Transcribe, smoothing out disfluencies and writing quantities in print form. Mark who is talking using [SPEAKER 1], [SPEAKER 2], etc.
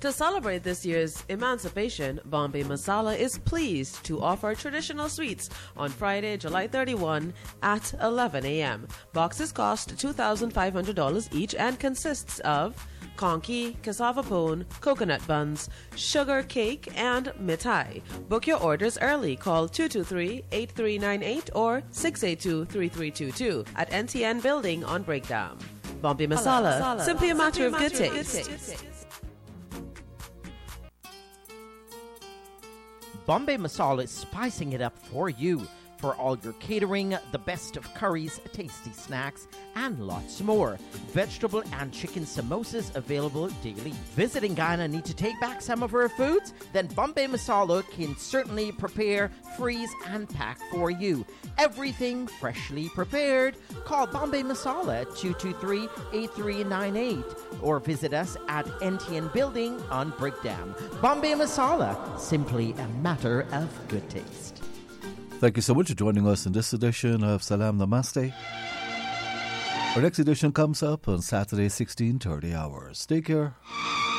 [SPEAKER 1] To celebrate this year's emancipation, Bombay Masala is pleased to offer traditional sweets on Friday, July 31 at 11 a.m. Boxes cost $2,500 each and consists of conky, cassava pone, coconut buns, sugar cake, and mithai. Book your orders early. Call 223-8398 or 682-3322 at NTN Building on Breakdown. Bombay Masala, simply a matter of good taste.
[SPEAKER 2] Bombay Masala is spicing it up for you. For all your catering, the best of curries, tasty snacks, and lots more. Vegetable and chicken samosas available daily. Visiting Guyana need to take back some of our foods? Then Bombay Masala can certainly prepare, freeze, and pack for you. Everything freshly prepared. Call Bombay Masala at 223-8398 or visit us at NTN Building on Brickdam. Bombay Masala, simply a matter of good taste.
[SPEAKER 3] Thank you so much for joining us in this edition of Salam Namaste. Our next edition comes up on Saturday, 16:30 hours. Take care.